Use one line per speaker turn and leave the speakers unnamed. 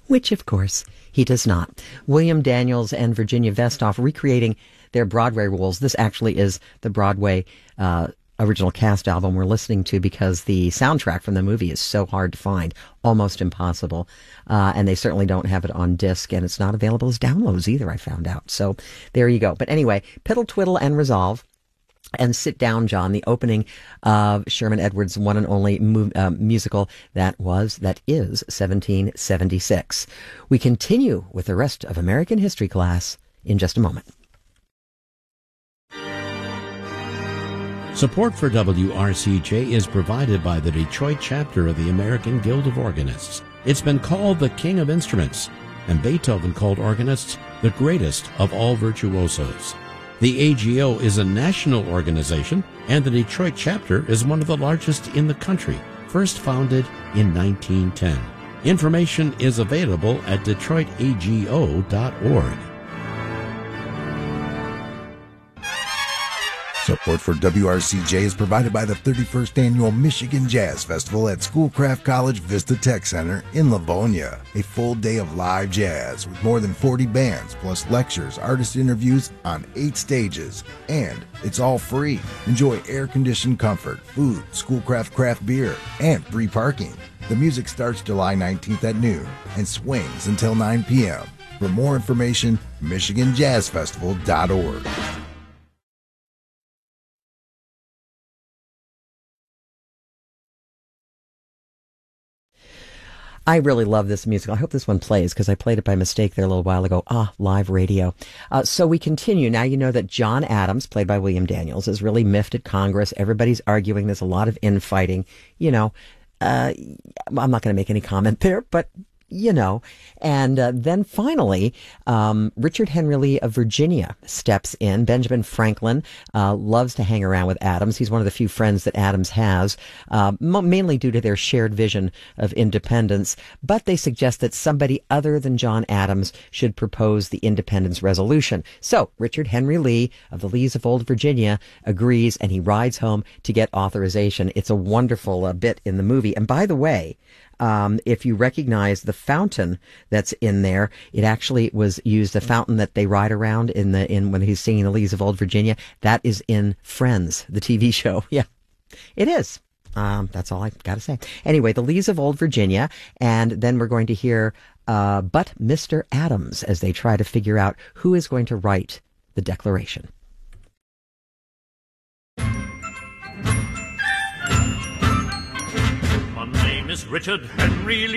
which, of course, he does not. William Daniels and Virginia Vestoff recreating their Broadway roles. This actually is the Broadway original cast album we're listening to because the soundtrack from the movie is so hard to find, almost impossible. And they certainly don't have it on disc, and it's not available as downloads either, I found out. So there you go. But anyway, Piddle, Twiddle, and Resolve. And Sit Down, John, the opening of Sherman Edwards' one and only musical that is 1776. We continue with the rest of American History class in just a moment.
Support for WRCJ is provided by the Detroit chapter of the American Guild of Organists. It's been called the King of Instruments, and Beethoven called organists the greatest of all virtuosos. The AGO is a national organization, and the Detroit chapter is one of the largest in the country, first founded in 1910. Information is available at detroitago.org.
Support for WRCJ is provided by the 31st Annual Michigan Jazz Festival at Schoolcraft College Vista Tech Center in Livonia. A full day of live jazz with more than 40 bands, plus lectures, artist interviews on 8 stages. And it's all free. Enjoy air-conditioned comfort, food, Schoolcraft craft beer, and free parking. The music starts July 19th at noon and swings until 9 p.m. For more information, MichiganJazzFestival.org.
I really love this musical. I hope this one plays because I played it by mistake there a little while ago. Live radio. So we continue. Now you know that John Adams, played by William Daniels, is really miffed at Congress. Everybody's arguing. There's a lot of infighting. I'm not going to make any comment there, but and then finally, Richard Henry Lee of Virginia steps in. Benjamin Franklin loves to hang around with Adams. He's one of the few friends that Adams has, mainly due to their shared vision of independence. But they suggest that somebody other than John Adams should propose the independence resolution. So Richard Henry Lee of the Lees of Old Virginia agrees, and he rides home to get authorization. It's a wonderful bit in the movie. And by the way, if you recognize the fountain that's in there, it actually was used, the fountain that they ride around in when he's singing the Lees of Old Virginia. That is in Friends, the TV show. Yeah, it is. That's all I got to say. Anyway, the Lees of Old Virginia, and then we're going to hear But Mr. Adams as they try to figure out who is going to write the Declaration.
My name is Richard Henry Lee.